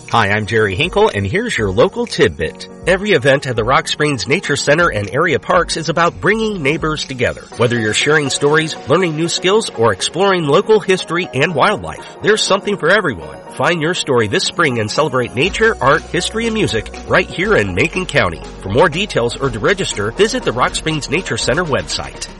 Hi, I'm Jerry Hinkle, and here's your local tidbit. Every event at the Rock Springs Nature Center and area parks is about bringing neighbors together. Whether you're sharing stories, learning new skills, or exploring local history and wildlife, there's something for everyone. Find your story this spring and celebrate nature, art, history, and music right here in Macon County. For more details or to register, visit the Rock Springs Nature Center website.